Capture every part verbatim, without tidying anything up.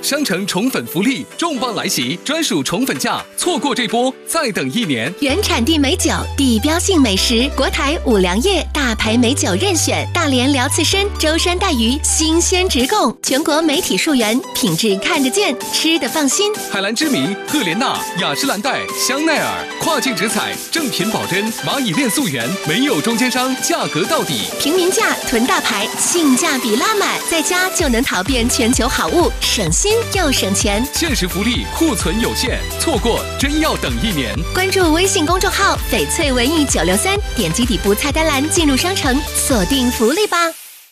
商城宠粉福利重磅来袭，专属宠粉价，错过这波再等一年。 原产地美酒，地标性美食，国台五粮液大牌美酒任选，大连辽刺参、舟山带鱼新鲜直供，全国媒体溯源，品质看得见，吃得放心。 海蓝之谜、赫莲娜、雅诗兰黛、香奈儿，跨境直采，正品保真，蚂蚁链溯源，没有中间商，价格到底， 平民价囤大牌，性价比拉满，在家就能淘遍全球好物，省心又省钱。 限时福利，库存有限，错过真要等一年。 关注微信公众号翡翠文艺九六三，点击底部菜单栏进入商城，锁定福利吧。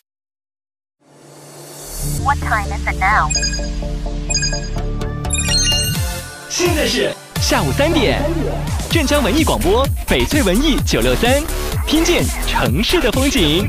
What time is it now? 现在是下午三点，镇江文艺广播翡翠文艺九六三，听见城市的风景。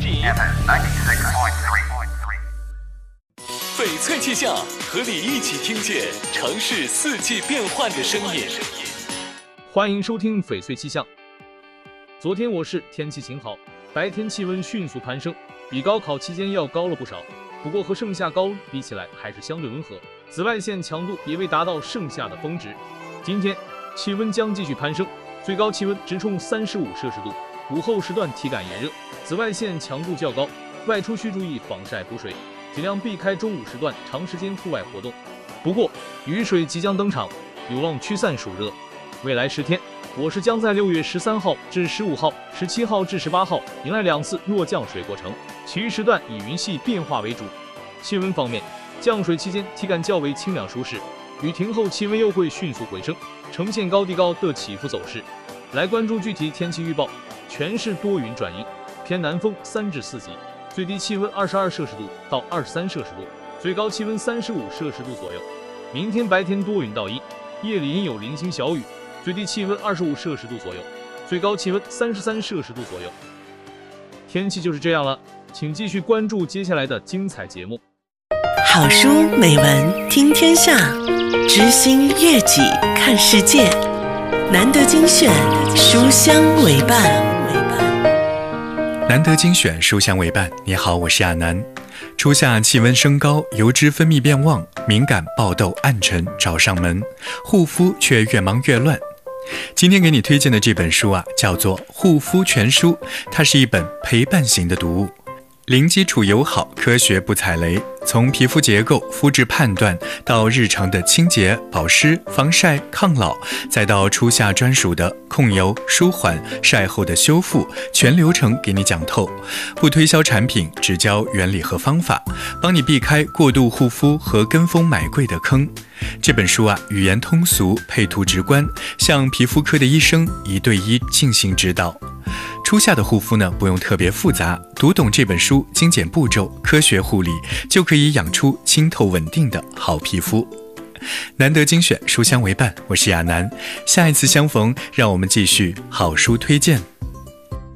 翡翠气象，和你一起听见城市四季变换的声音。 欢迎收听翡翠气象。昨天我市天气晴好，白天气温迅速攀升，比高考期间要高了不少。不过和盛夏高温比起来还是相对温和，紫外线强度也未达到盛夏的峰值。今天气温将继续攀升，最高气温直冲三十五摄氏度，午后时段体感炎热，紫外线强度较高，外出需注意防晒补水，尽量避开中午时段长时间户外活动。不过雨水即将登场，有望驱散暑热。未来十天，我市将在六月十三号至十五号、十七号至十八号迎来两次弱降水过程，其余时段以云系变化为主。气温方面，降水期间体感较为清凉舒适，雨停后气温又会迅速回升，呈现高低高的起伏走势。来关注具体天气预报，全市多云转阴，偏南风三至四级，最低气温二十二摄氏度到二十三摄氏度，最高气温三十五摄氏度左右。明天白天多云到阴，夜里阴有零星小雨，最低气温二十五摄氏度左右，最高气温三十三摄氏度左右。天气就是这样了，请继续关注接下来的精彩节目。 好书美文听天下，知心悦己看世界，难得精选，书香为伴。 难得精选，书香为伴。你好，我是亚楠。初夏气温升高，油脂分泌变旺，敏感、爆痘、暗沉找上门，护肤却越忙越乱。今天给你推荐的这本书啊，叫做《护肤全书》，它是一本陪伴型的读物，零基础友好，科学不踩雷，从皮肤结构、肤质判断到日常的清洁、保湿、防晒、抗老，再到初夏专属的控油、舒缓、晒后的修复，全流程给你讲透。不推销产品，只教原理和方法，帮你避开过度护肤和跟风买贵的坑。这本书啊，语言通俗，配图直观，向皮肤科的医生一对一进行指导。初夏的护肤呢，不用特别复杂，读懂这本书，精简步骤，科学护理，就可以养出清透稳定的好皮肤。难得精选，书香为伴，我是亚楠。下一次相逢，让我们继续好书推荐。